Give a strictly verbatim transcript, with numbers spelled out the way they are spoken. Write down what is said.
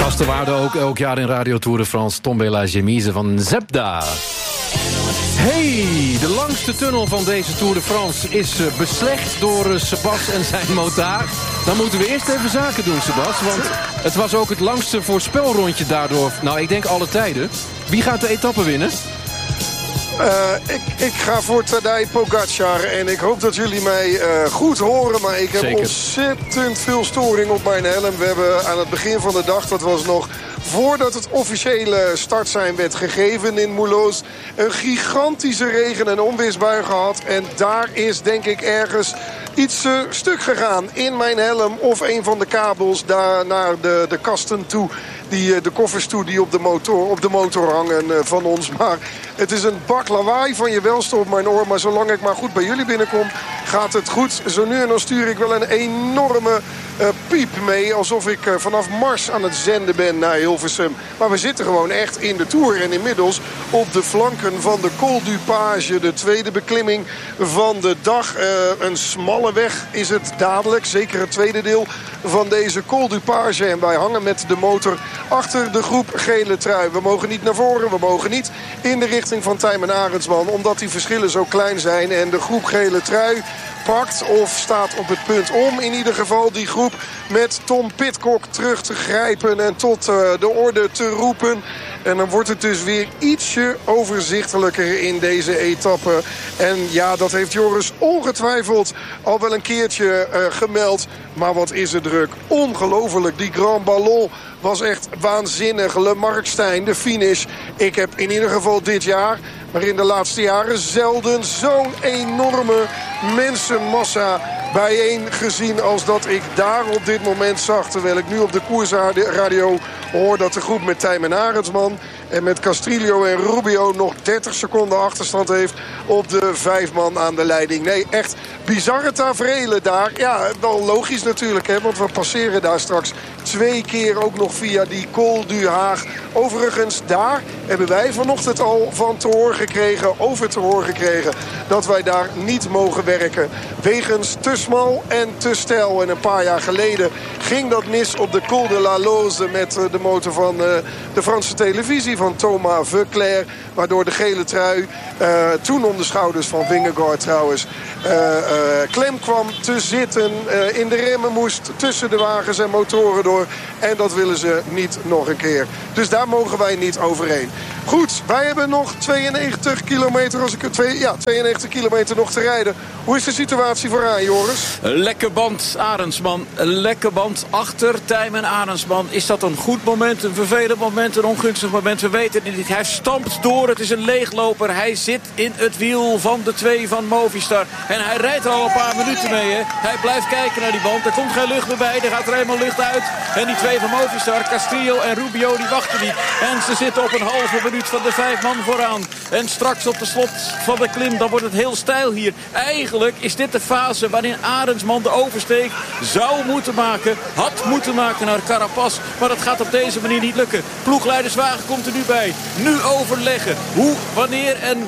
Vaste waarde ook elk jaar in Radio Tour de France. Tombe la Gemise van Zebda. Hey, de langste tunnel van deze Tour de France is uh, beslecht door uh, Sebas en zijn motaar. Dan moeten we eerst even zaken doen, Sebas. Want het was ook het langste voorspelrondje daardoor. Nou, ik denk alle tijden. Wie gaat de etappe winnen? Uh, ik, ik ga voor Tadej Pogacar en ik hoop dat jullie mij uh, goed horen. Maar ik heb Zeker. ontzettend veel storing op mijn helm. We hebben aan het begin van de dag, dat was nog voordat het officiële startsein werd gegeven in Mulhouse, een gigantische regen- en onweersbui gehad. En daar is denk ik ergens iets uh, stuk gegaan in mijn helm of een van de kabels daar naar de, de kasten toe. Die, de koffers toe die op de motor, op de motor hangen uh, van ons. Maar het is een bak lawaai van je welste op mijn oor. Maar zolang ik maar goed bij jullie binnenkom, gaat het goed. Zo nu en dan stuur ik wel een enorme uh, piep mee. Alsof ik uh, vanaf Mars aan het zenden ben naar Hilversum. Maar we zitten gewoon echt in de Tour. En inmiddels op de flanken van de Col du Page. De tweede beklimming van de dag. Uh, een smalle weg is het dadelijk. Zeker het tweede deel van deze Col du Page. En wij hangen met de motor achter de groep gele trui. We mogen niet naar voren, we mogen niet in de richting van Tijmen Arendsman. Omdat die verschillen zo klein zijn. En de groep gele trui pakt of staat op het punt om in ieder geval die groep met Tom Pidcock terug te grijpen en tot uh, de orde te roepen. En dan wordt het dus weer ietsje overzichtelijker in deze etappe. En ja, dat heeft Joris ongetwijfeld al wel een keertje uh, gemeld. Maar wat is er druk. Ongelooflijk. Die Grand Ballon was echt waanzinnig. Le Markstein, de finish. Ik heb in ieder geval dit jaar, maar in de laatste jaren zelden zo'n enorme mensenmassa bijeen gezien als dat ik daar op dit moment zag. Terwijl ik nu op de koersradio hoor dat de groep met Tijmen Arendsman en met Castrillo en Rubio nog dertig seconden achterstand heeft op de vijf man aan de leiding. Nee, echt bizarre taferelen daar. Ja, wel logisch natuurlijk, hè, want we passeren daar straks twee keer ook nog via die Col du Haag. Overigens, daar hebben wij vanochtend al van te horen gekregen, over te horen gekregen, dat wij daar niet mogen werken. Wegens te smal en te steil. En een paar jaar geleden ging dat mis op de Col de la Loze met de motor van uh, de Franse televisie van Thomas Veuclair. Waardoor de gele trui uh, toen om de schouders van Vingegaard trouwens uh, uh, klem kwam te zitten. Uh, in de remmen moest tussen de wagens en motoren door. En dat willen ze niet nog een keer. Dus daar mogen wij niet overheen. Goed, wij hebben nog tweeënnegentig kilometer, als ik het twee, ja, tweeënnegentig kilometer nog te rijden. Hoe is de situatie vooraan, Joris? Lekker band, Arendsman. Lekker band achter Tijmen Arendsman. Is dat een goed moment, een vervelend moment, een ongunstig moment? We weten het niet. Hij stampt door. Het is een leegloper. Hij zit in het wiel van de twee van Movistar. En hij rijdt er al een paar minuten mee. Hè. Hij blijft kijken naar die band. Er komt geen lucht meer bij. Er gaat er helemaal lucht uit. En die twee van Movistar, Castrillo en Rubio, die wachten niet. En ze zitten op een halve minuut van de vijf man vooraan. En straks op de slot van de klim, dan wordt het heel steil hier. Eigenlijk is dit de fase waarin Arendsman de oversteek zou moeten maken. Had moeten maken naar Carapaz. Maar dat gaat op deze manier niet lukken. Ploegleiderswagen komt er nu bij. Nu overleggen. Hoe, wanneer en